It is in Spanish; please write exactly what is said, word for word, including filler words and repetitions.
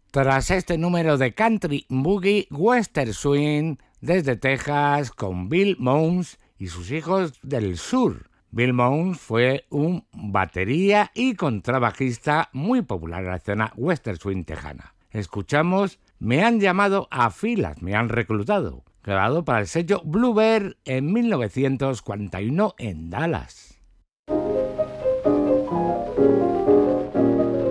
Tras este número de country, boogie, western swing, desde Texas con Bill Mons y sus hijos del sur. Bill Mons fue un batería y contrabajista muy popular en la escena western swing tejana. Escuchamos Me han llamado a filas, me han reclutado, grabado para el sello Bluebird en mil novecientos cuarenta y uno en Dallas.